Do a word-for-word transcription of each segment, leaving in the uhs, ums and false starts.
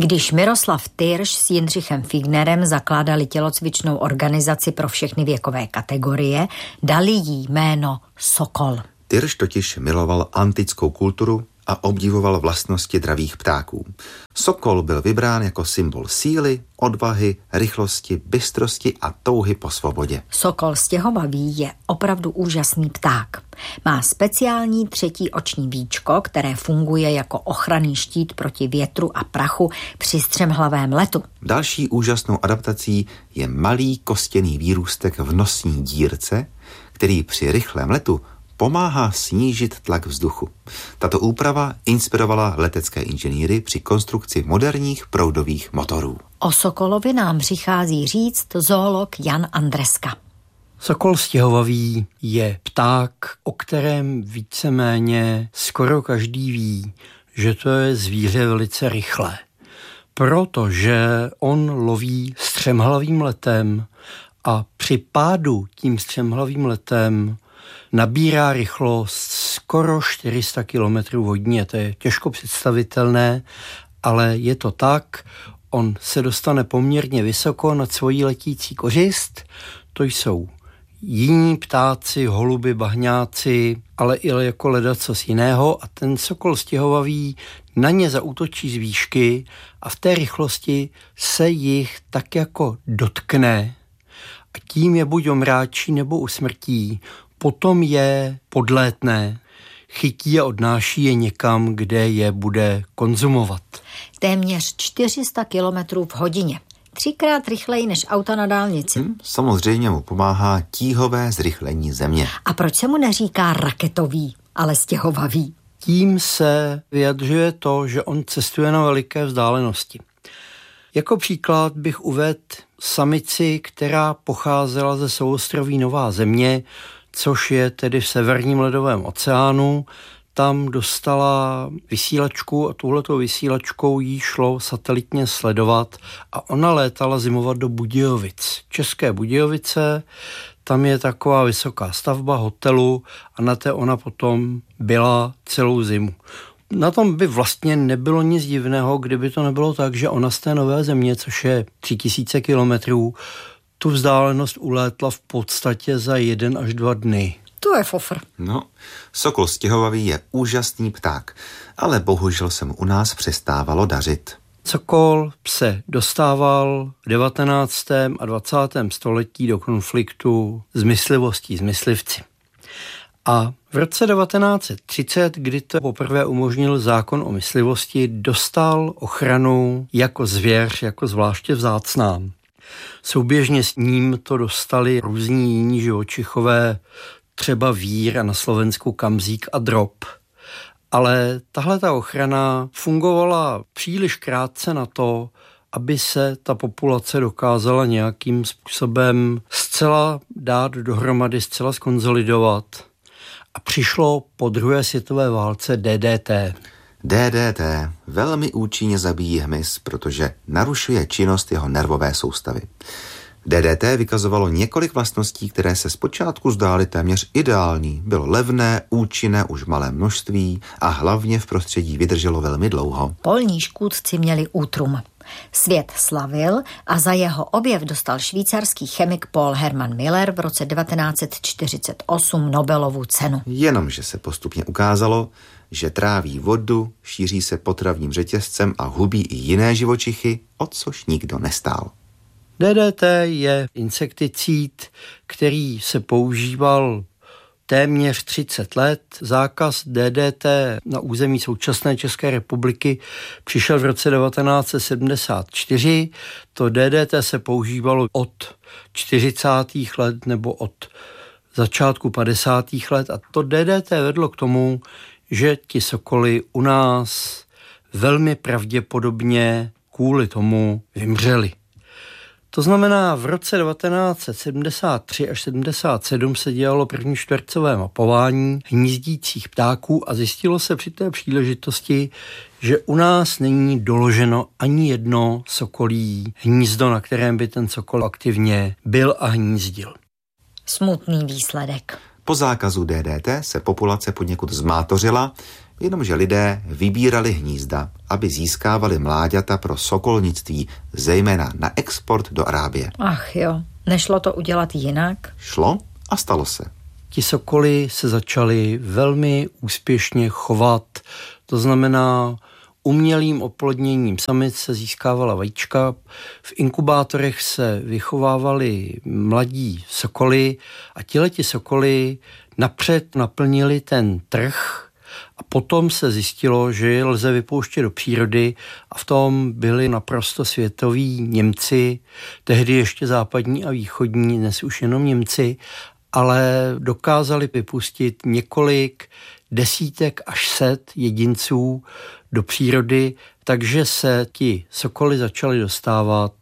Když Miroslav Tyrš s Jindřichem Fignerem zakládali tělocvičnou organizaci pro všechny věkové kategorie, dali jí jméno Sokol. Tyrš totiž miloval antickou kulturu a obdivoval vlastnosti dravých ptáků. Sokol byl vybrán jako symbol síly, odvahy, rychlosti, bystrosti a touhy po svobodě. Sokol stěhovavý je opravdu úžasný pták. Má speciální třetí oční víčko, které funguje jako ochranný štít proti větru a prachu při střemhlavém letu. Další úžasnou adaptací je malý kostěný výrůstek v nosní dírce, který při rychlém letu pomáhá snížit tlak vzduchu. Tato úprava inspirovala letecké inženýry při konstrukci moderních proudových motorů. O Sokolovi nám přichází říct zoolog Jan Andreska. Sokol stěhovavý je pták, o kterém víceméně skoro každý ví, že to je zvíře velice rychlé, protože on loví střemhlavým letem a při pádu tím střemhlavým letem nabírá rychlost skoro čtyři sta kilometrů hodně. To je těžko představitelné, ale je to tak. On se dostane poměrně vysoko nad svojí letící kořist. To jsou jiní ptáci, holuby, bahňáci, ale i jako ledacos jiného a ten sokol stěhovavý na ně zaútočí z výšky a v té rychlosti se jich tak jako dotkne a tím je buď omráčí nebo usmrtí. Potom je podlétne, chytí a odnáší je někam, kde je bude konzumovat. Téměř čtyři sta kilometrů v hodině. Třikrát rychleji než auta na dálnici. Hmm, samozřejmě mu pomáhá tíhové zrychlení země. A proč se mu neříká raketový, ale stěhovavý? Tím se vyjadřuje to, že on cestuje na veliké vzdálenosti. Jako příklad bych uvedl samici, která pocházela ze souostroví Nová Země, což je tedy v severním ledovém oceánu. Tam dostala vysílačku a touhletou vysílačkou jí šlo satelitně sledovat a ona létala zimovat do Budějovic. České Budějovice, tam je taková vysoká stavba hotelu a na té ona potom byla celou zimu. Na tom by vlastně nebylo nic divného, kdyby to nebylo tak, že ona z té Nové Země, což je tři tisíce kilometrů, tu vzdálenost ulétla v podstatě za jeden až dva dny. To je fofr. No, sokol stěhovavý je úžasný pták, ale bohužel se mu u nás přestávalo dařit. Sokol se dostával v devatenáctém a dvacátém století do konfliktu s myslivostí, s myslivci. A v roce devatenáct set třicet, kdy to poprvé umožnil zákon o myslivosti, dostal ochranu jako zvěř, jako zvláště vzácná. Souběžně s ním to dostali různí jiní živočichové, třeba vír a na Slovensku kamzík a drop. Ale tahle ta ochrana fungovala příliš krátce na to, aby se ta populace dokázala nějakým způsobem zcela dát dohromady, zcela skonsolidovat. A přišlo po druhé světové válce D D T. D D T velmi účinně zabíjí hmyz, protože narušuje činnost jeho nervové soustavy. D D T vykazovalo několik vlastností, které se zpočátku zdály téměř ideální. Bylo levné, účinné už v malém množství a hlavně v prostředí vydrželo velmi dlouho. Polní škůdci měli útrum. Svět slavil a za jeho objev dostal švýcarský chemik Paul Hermann Miller v roce devatenáct set čtyřicet osm Nobelovu cenu. Jenomže se postupně ukázalo, že tráví vodu, šíří se potravním řetězcem a hubí i jiné živočichy, o což nikdo nestál. D D T je insekticid, který se používal téměř třicet let. Zákaz D D T na území současné České republiky přišel v roce devatenáct set sedmdesát čtyři. To D D T se používalo od čtyřicátých let nebo od začátku padesátých let a to D D T vedlo k tomu, že ti sokoly u nás velmi pravděpodobně kvůli tomu vymřeli. To znamená, v roce devatenáct set sedmdesát tři až sedmdesát sedm se dělalo první čtvercové mapování hnízdících ptáků a zjistilo se při té příležitosti, že u nás není doloženo ani jedno sokolí hnízdo, na kterém by ten sokol aktivně byl a hnízdil. Smutný výsledek. Po zákazu D D T se populace poněkud zmátořila, jenomže lidé vybírali hnízda, aby získávali mláďata pro sokolnictví, zejména na export do Arábie. Ach jo, nešlo to udělat jinak? Šlo a stalo se. Ti sokoly se začali velmi úspěšně chovat, to znamená umělým oplodněním samic se získávala vajíčka, v inkubátorech se vychovávali mladí sokoly a tihleti sokoly napřed naplnili ten trh a potom se zjistilo, že je lze vypouštět do přírody a v tom byli naprosto světoví Němci, tehdy ještě západní a východní, dnes už jenom Němci, ale dokázali vypustit několik desítek až set jedinců do přírody, takže se ti sokoly začaly dostávat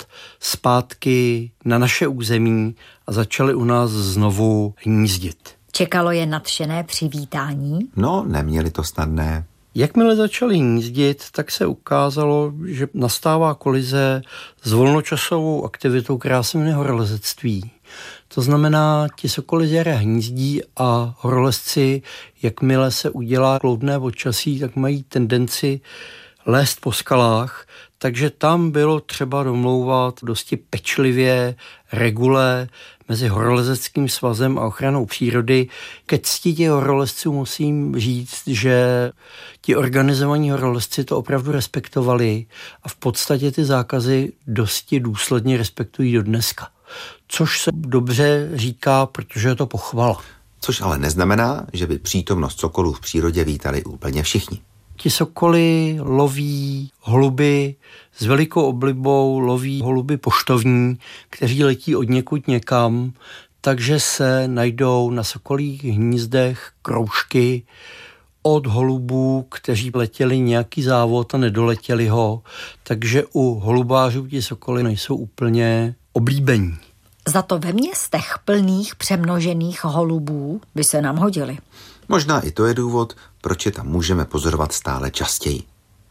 zpátky na naše území a začaly u nás znovu hnízdit. Čekalo je nadšené přivítání? No, neměli to snadné. Jakmile začali hnízdit, tak se ukázalo, že nastává kolize s volnočasovou aktivitou, která se jmenuje horolezectví. To znamená, ti sokoly z jara hnízdí a horolezci, jakmile se udělá kloudné počasí, tak mají tendenci lézt po skalách, takže tam bylo třeba domlouvat dosti pečlivě regule mezi horolezeckým svazem a ochranou přírody. Ke cti těch horolezců musím říct, že ti organizovaní horolezci to opravdu respektovali a v podstatě ty zákazy dosti důsledně respektují do dneska. Což se dobře říká, protože je to pochvala. Což ale neznamená, že by přítomnost sokolů v přírodě vítali úplně všichni. Ti sokoly loví holuby, s velikou oblibou loví holuby poštovní, kteří letí od někud někam, takže se najdou na sokolích hnízdech kroužky od holubů, kteří letěli nějaký závod a nedoletěli ho, takže u holubářů ti sokoly nejsou úplně oblíbení. Za to ve městech plných přemnožených holubů by se nám hodili. Možná i to je důvod, proč je tam můžeme pozorovat stále častěji.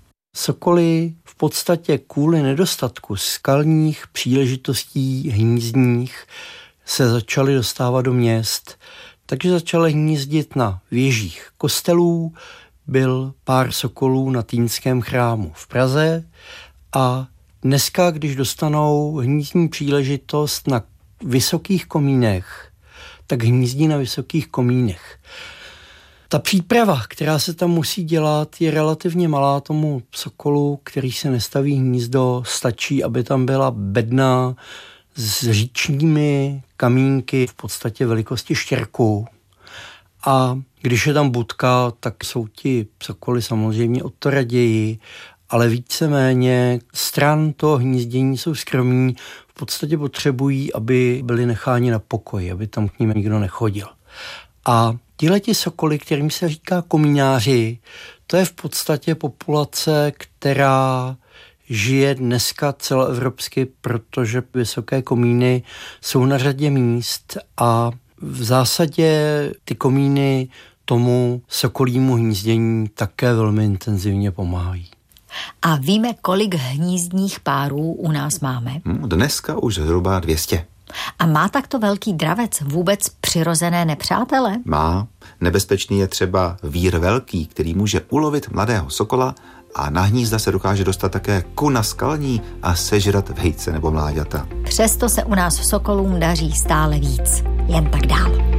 Sokoly v podstatě kvůli nedostatku skalních příležitostí hnízdních se začaly dostávat do měst, takže začaly hnízdit na věžích kostelů, byl pár sokolů na Týnském chrámu v Praze a dneska, když dostanou hnízdní příležitost na vysokých komínech, tak hnízdí na vysokých komínech. Ta příprava, která se tam musí dělat, je relativně malá tomu sokolu, který se nestaví hnízdo. Stačí, aby tam byla bedna s říčními kamínky v podstatě velikosti štěrku. A když je tam budka, tak jsou ti sokoly samozřejmě o to raději, ale víceméně stran toho hnízdění jsou skromní, v podstatě potřebují, aby byli necháni na pokoji, aby tam k nim nikdo nechodil. A tihleti sokoly, kterým se říká komínáři, to je v podstatě populace, která žije dneska celoevropsky, protože vysoké komíny jsou na řadě míst a v zásadě ty komíny tomu sokolímu hnízdění také velmi intenzivně pomáhají. A víme, kolik hnízdních párů u nás máme? Dneska už zhruba dvě stě. A má takto velký dravec vůbec přirozené nepřátele? Má. Nebezpečný je třeba vír velký, který může ulovit mladého sokola a na hnízda se dokáže dostat také kuna skalní a sežrat vejce nebo mláďata. Přesto se u nás sokolům daří stále víc. Jen tak dál.